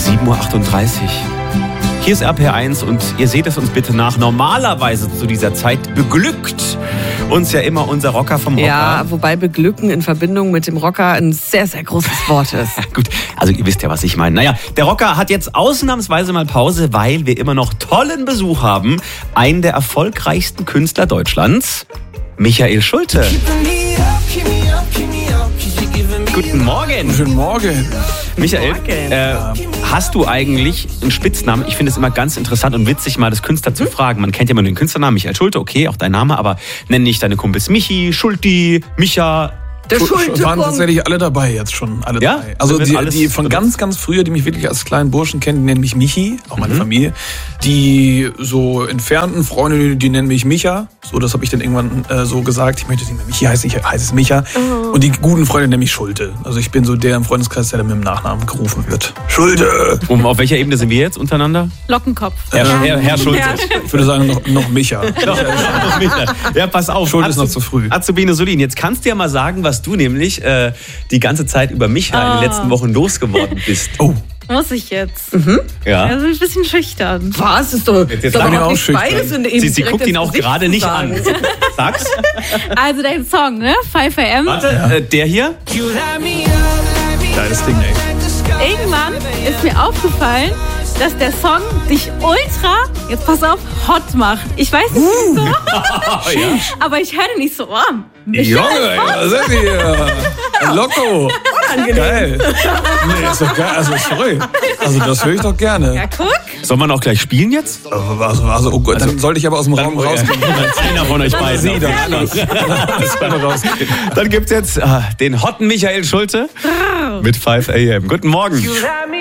7:38 Uhr. Hier ist RPR1 und ihr seht es uns bitte nach. Normalerweise zu dieser Zeit beglückt uns ja immer unser Rocker vom Rocker. Ja, wobei beglücken in Verbindung mit dem Rocker ein sehr, sehr großes Wort ist. Gut, also ihr wisst ja, was ich meine. Naja, der Rocker hat jetzt ausnahmsweise mal Pause, weil wir immer noch tollen Besuch haben. Einen der erfolgreichsten Künstler Deutschlands, Michael Schulte. Guten Morgen. Guten Morgen. Michael, hast du eigentlich einen Spitznamen? Ich finde es immer ganz interessant und witzig, mal das Künstler zu fragen. Man kennt ja immer den Künstlernamen Michael Schulte, okay, auch dein Name, aber nenn nicht deine Kumpels Michi, Schulti, Micha. Der Schulte waren tatsächlich alle dabei jetzt schon. Alle ja? drei. Also die von ganz, ganz früher, die mich wirklich als kleinen Burschen kennen, die nennen mich Michi, auch meine Familie. Die so entfernten Freunde, die nennen mich Micha. So, das habe ich dann irgendwann so gesagt. Ich möchte nicht mehr Michi heißen, ich heiße es Micha. Oh. Und die guten Freunde nennen mich Schulte. Also ich bin so der im Freundeskreis, der dann mit dem Nachnamen gerufen wird. Schulte! Und auf welcher Ebene sind wir jetzt untereinander? Lockenkopf. Herr Schulte. Ich würde sagen, noch Micha. Noch Micha. Ja, pass auf. Schulte ist noch zu früh. Azubine Sulin, jetzt kannst du ja mal sagen, was du nämlich die ganze Zeit über Micha in den letzten Wochen losgeworden bist. Oh. Muss ich jetzt? Ja. Also ein bisschen schüchtern. Was? Ist doch Jetzt doch sag mir auch nicht schüchtern. beides in eben Sie guckt ihn auch gerade nicht an. Sag's. Also dein Song, ne? 5 AM. Warte, der hier? Geiles Ding, ey. Irgendwann ist mir aufgefallen, dass der Song dich ultra, jetzt pass auf, hot macht. Ich weiß nicht wieso, aber ich höre nicht so, Junge, ey, was ist hier? Loco. Geil. Nee, ist doch geil. Also, sorry. Also, das höre ich doch gerne. Ja, guck. Sollen wir noch gleich spielen jetzt? Also, oh Gott, dann sollte ich aber aus dem Raum rausgehen. Einer von euch beiden. Sie dann anders. Dann gibt's jetzt den hotten Michael Schulte mit 5 AM. Guten Morgen.